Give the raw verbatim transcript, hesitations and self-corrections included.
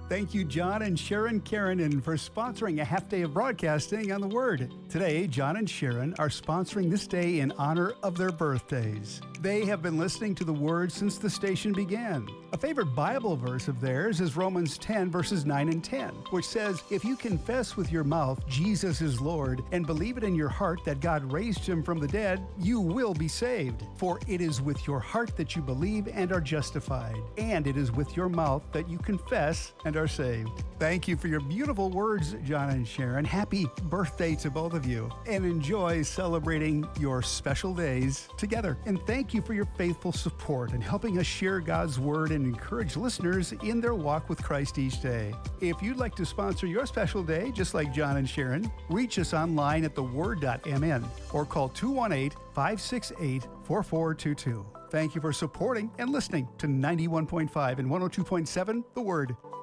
Thank you, John and Sharon Karanen, for sponsoring a half day of broadcasting on the Word. Today, John and Sharon are sponsoring this day in honor of their birthdays. They have been listening to the Word since the station began. A favorite Bible verse of theirs is Romans ten, verses nine and ten, which says, "If you confess with your mouth Jesus is Lord and believe it in your heart that God raised him from the dead, you will be saved. For it is with your heart that you believe and are justified, and it is with your mouth that you confess and are saved." Thank you for your beautiful words, John and Sharon. Happy birthday to both of you, and enjoy celebrating your special days together. And thank you for your faithful support in helping us share God's Word and encourage listeners in their walk with Christ each day. If you'd like to sponsor your special day, just like John and Sharon, reach us online at the word dot m n or call two one eight, five six eight, four four two two. Thank you for supporting and listening to ninety-one point five and one oh two point seven The Word.